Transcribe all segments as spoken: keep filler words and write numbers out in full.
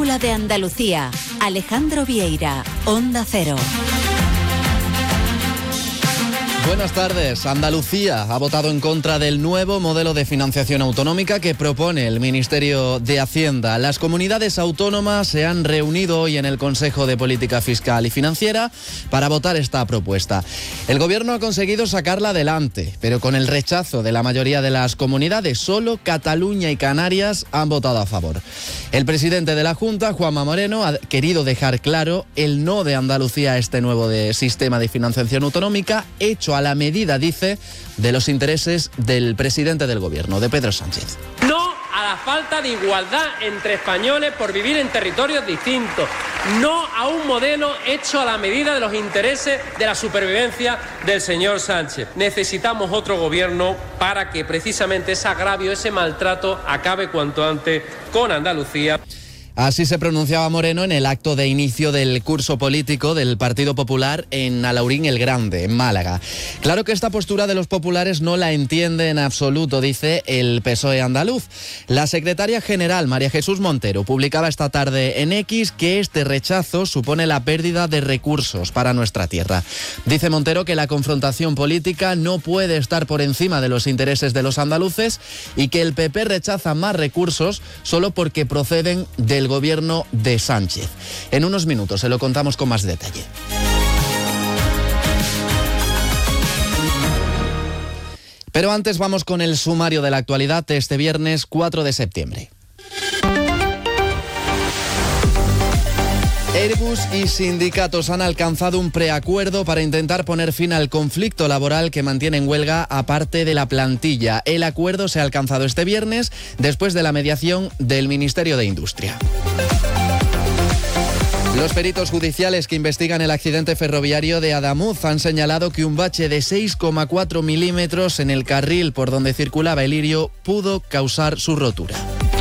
Brújula de Andalucía. Alejandro Vieira, Onda Cero. Buenas tardes. Andalucía ha votado en contra del nuevo modelo de financiación autonómica que propone el Ministerio de Hacienda. Las comunidades autónomas se han reunido hoy en el Consejo de Política Fiscal y Financiera para votar esta propuesta. El Gobierno ha conseguido sacarla adelante, pero con el rechazo de la mayoría de las comunidades. Solo Cataluña y Canarias han votado a favor. El presidente de la Junta, Juanma Moreno, ha querido dejar claro el no de Andalucía a este nuevo de sistema de financiación autonómica, hecho a la medida, dice, de los intereses del presidente del Gobierno, de Pedro Sánchez. No a la falta de igualdad entre españoles por vivir en territorios distintos. No a un modelo hecho a la medida de los intereses de la supervivencia del señor Sánchez. Necesitamos otro gobierno para que precisamente ese agravio, ese maltrato acabe cuanto antes con Andalucía. Así se pronunciaba Moreno en el acto de inicio del curso político del Partido Popular en Alaurín el Grande, en Málaga. Claro que esta postura de los populares no la entiende en absoluto, dice el P S O E andaluz. La secretaria general, María Jesús Montero, publicaba esta tarde en X que este rechazo supone la pérdida de recursos para nuestra tierra. Dice Montero que la confrontación política no puede estar por encima de los intereses de los andaluces y que el P P rechaza más recursos solo porque proceden del gobierno de Sánchez. En unos minutos se lo contamos con más detalle. Pero antes vamos con el sumario de la actualidad de este viernes cuatro de septiembre. Airbus y sindicatos han alcanzado un preacuerdo para intentar poner fin al conflicto laboral que mantiene en huelga a parte de la plantilla. El acuerdo se ha alcanzado este viernes después de la mediación del Ministerio de Industria. Los peritos judiciales que investigan el accidente ferroviario de Adamuz han señalado que un bache de seis coma cuatro milímetros en el carril por donde circulaba el Lirio pudo causar su rotura.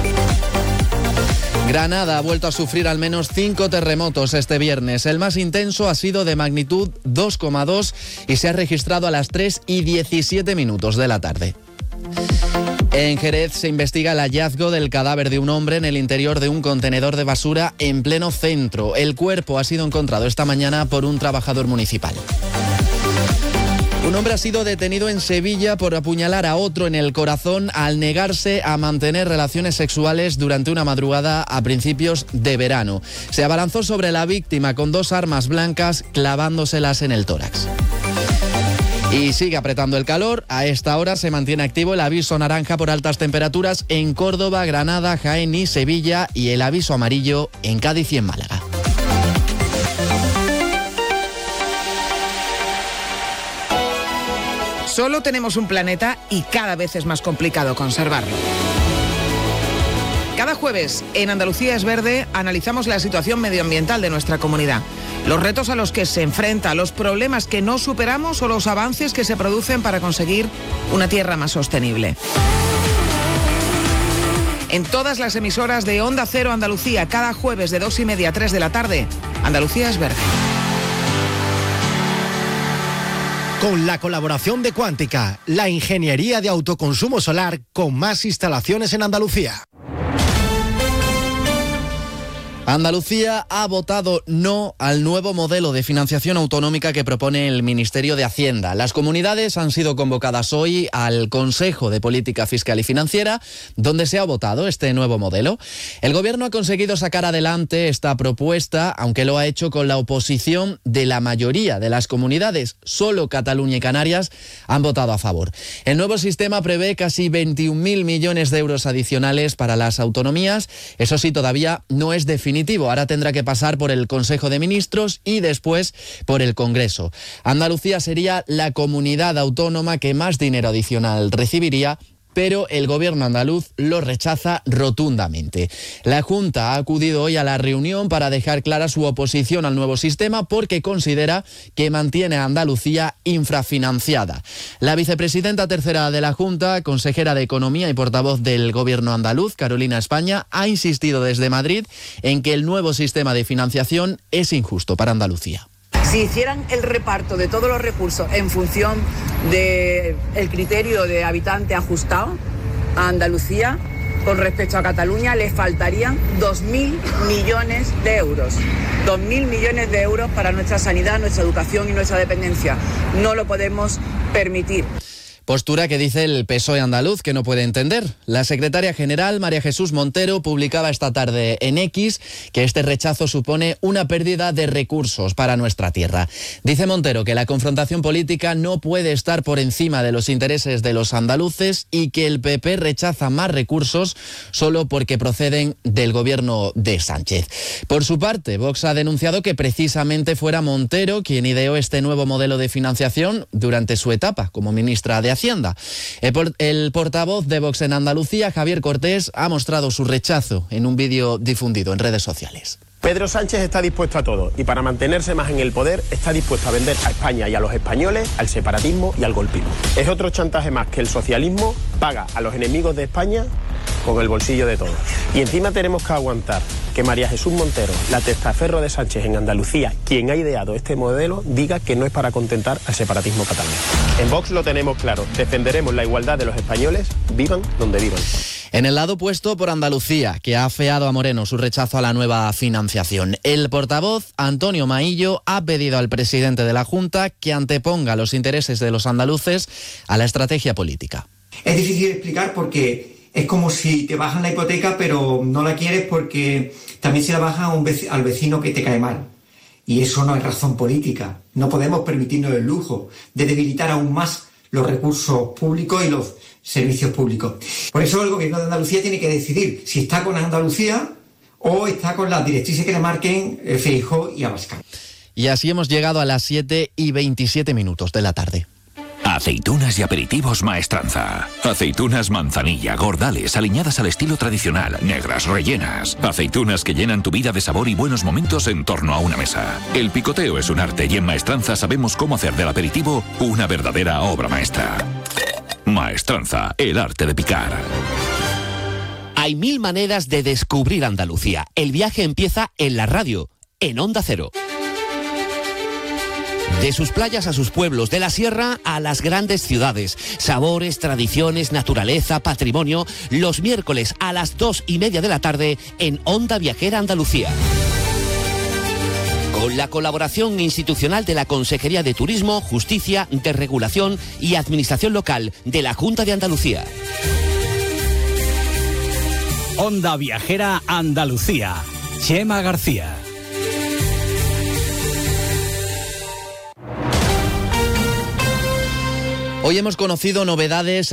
Granada ha vuelto a sufrir al menos cinco terremotos este viernes. El más intenso ha sido de magnitud dos coma dos y se ha registrado a las tres y diecisiete minutos de la tarde. En Jerez se investiga el hallazgo del cadáver de un hombre en el interior de un contenedor de basura en pleno centro. El cuerpo ha sido encontrado esta mañana por un trabajador municipal. Un hombre ha sido detenido en Sevilla por apuñalar a otro en el corazón al negarse a mantener relaciones sexuales durante una madrugada a principios de verano. Se abalanzó sobre la víctima con dos armas blancas clavándoselas en el tórax. Y sigue apretando el calor. A esta hora se mantiene activo el aviso naranja por altas temperaturas en Córdoba, Granada, Jaén y Sevilla y el aviso amarillo en Cádiz y en Málaga. Solo tenemos un planeta y cada vez es más complicado conservarlo. Cada jueves en Andalucía es Verde analizamos la situación medioambiental de nuestra comunidad, los retos a los que se enfrenta, los problemas que no superamos o los avances que se producen para conseguir una tierra más sostenible. En todas las emisoras de Onda Cero Andalucía, cada jueves de dos y media a tres de la tarde, Andalucía es Verde. Con la colaboración de Cuántica, la ingeniería de autoconsumo solar con más instalaciones en Andalucía. Andalucía ha votado no al nuevo modelo de financiación autonómica que propone el Ministerio de Hacienda. Las comunidades han sido convocadas hoy al Consejo de Política Fiscal y Financiera, donde se ha votado este nuevo modelo. El Gobierno ha conseguido sacar adelante esta propuesta, aunque lo ha hecho con la oposición de la mayoría de las comunidades. Solo Cataluña y Canarias han votado a favor. El nuevo sistema prevé casi veintiún mil millones de euros adicionales para las autonomías. Eso sí, todavía no es definitivo. Ahora tendrá que pasar por el Consejo de Ministros y después por el Congreso. Andalucía sería la comunidad autónoma que más dinero adicional recibiría, pero el gobierno andaluz lo rechaza rotundamente. La Junta ha acudido hoy a la reunión para dejar clara su oposición al nuevo sistema porque considera que mantiene a Andalucía infrafinanciada. La vicepresidenta tercera de la Junta, consejera de Economía y portavoz del gobierno andaluz, Carolina España, ha insistido desde Madrid en que el nuevo sistema de financiación es injusto para Andalucía. Si hicieran el reparto de todos los recursos en función del criterio de habitante ajustado, a Andalucía con respecto a Cataluña le faltarían dos mil millones de euros. dos mil millones de euros para nuestra sanidad, nuestra educación y nuestra dependencia. No lo podemos permitir. Postura que dice el P S O E andaluz que no puede entender. La secretaria general, María Jesús Montero, publicaba esta tarde en X que este rechazo supone una pérdida de recursos para nuestra tierra. Dice Montero que la confrontación política no puede estar por encima de los intereses de los andaluces y que el P P rechaza más recursos solo porque proceden del gobierno de Sánchez. Por su parte, Vox ha denunciado que precisamente fuera Montero quien ideó este nuevo modelo de financiación durante su etapa como ministra de Hacienda. Hacienda. El portavoz de Vox en Andalucía, Javier Cortés, ha mostrado su rechazo en un vídeo difundido en redes sociales. Pedro Sánchez está dispuesto a todo y para mantenerse más en el poder está dispuesto a vender a España y a los españoles al separatismo y al golpismo. Es otro chantaje más que el socialismo paga a los enemigos de España con el bolsillo de todos. Y encima tenemos que aguantar que María Jesús Montero, la testaferro de Sánchez en Andalucía, quien ha ideado este modelo, diga que no es para contentar al separatismo catalán. En Vox lo tenemos claro, defenderemos la igualdad de los españoles, vivan donde vivan. En el lado opuesto por Andalucía, que ha afeado a Moreno su rechazo a la nueva financiación. El portavoz, Antonio Maillo, ha pedido al presidente de la Junta que anteponga los intereses de los andaluces a la estrategia política. Es difícil explicar porque es como si te bajan la hipoteca pero no la quieres porque también se la bajan a un vecino, al vecino que te cae mal. Y eso no es razón política. No podemos permitirnos el lujo de debilitar aún más los recursos públicos y los servicios públicos. Por eso el gobierno de Andalucía tiene que decidir si está con Andalucía o está con las directrices que le marquen Feijóo y Abascal. Y así hemos llegado a las siete y veintisiete minutos de la tarde. Aceitunas y aperitivos Maestranza. Aceitunas manzanilla, gordales, aliñadas al estilo tradicional, negras, rellenas. Aceitunas que llenan tu vida de sabor y buenos momentos en torno a una mesa. El picoteo es un arte y en Maestranza sabemos cómo hacer del aperitivo una verdadera obra maestra. Maestranza, el arte de picar. Hay mil maneras de descubrir Andalucía. El viaje empieza en la radio, en Onda Cero. De sus playas a sus pueblos, de la sierra a las grandes ciudades. Sabores, tradiciones, naturaleza, patrimonio. Los miércoles a las dos y media de la tarde en Onda Viajera Andalucía. Con la colaboración institucional de la Consejería de Turismo, Justicia, Desregulación y Administración Local de la Junta de Andalucía. Onda Viajera Andalucía. Chema García. Hoy hemos conocido novedades